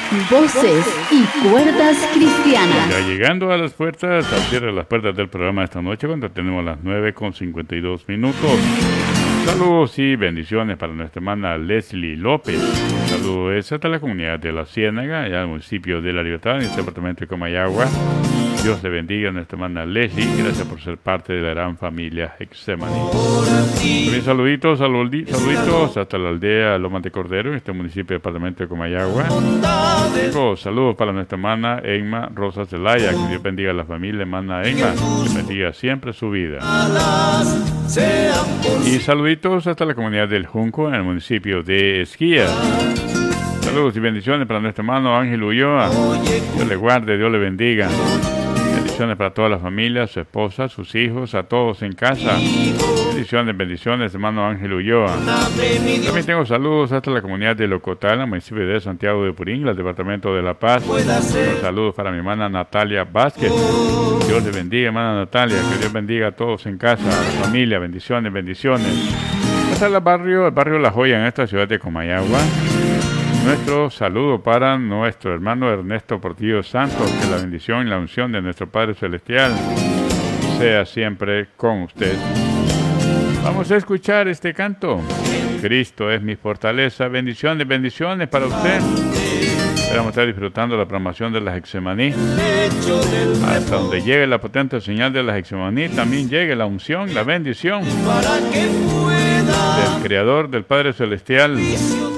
Voces y cuerdas cristianas. Ya llegando a las puertas, al cierre de las puertas del programa esta noche, cuando tenemos las 9:52. Saludos y bendiciones para nuestra hermana Leslie López. Saludos hasta la comunidad de La Ciénaga, allá en el municipio de La Libertad, en el departamento de Comayagua. Dios le bendiga a nuestra hermana Leslie. Gracias por ser parte de la gran familia Getsemaní. También saluditos hasta la aldea Lomas de Cordero, en este municipio del departamento de Comayagua. Saludos para nuestra hermana Emma Rosa Zelaya. Que Dios bendiga a la familia, hermana Emma. Que bendiga siempre su vida. Y saluditos hasta la comunidad del Junco, en el municipio de Esquía. Saludos y bendiciones para nuestro hermano Ángel Ulloa. Dios le guarde, Dios le bendiga. Bendiciones para toda la familia, su esposa, sus hijos, a todos en casa. Bendiciones, hermano Ángel Ulloa. También tengo saludos hasta la comunidad de Locotal, el municipio de Santiago de Purín, el departamento de La Paz. Saludos para mi hermana Natalia Vázquez. Dios le bendiga, hermana Natalia. Que Dios bendiga a todos en casa, a la familia. Bendiciones. Hasta el barrio La Joya, en esta ciudad de Comayagua. Nuestro saludo para nuestro hermano Ernesto Portillo Santos. Que la bendición y la unción de nuestro Padre Celestial sea siempre con usted. Vamos a escuchar este canto. Cristo es mi fortaleza. Bendiciones para usted. Esperamos estar disfrutando la programación de la Getsemaní. Hasta donde llegue la potente señal de la Getsemaní, también llegue la unción, la bendición del Creador, del Padre Celestial.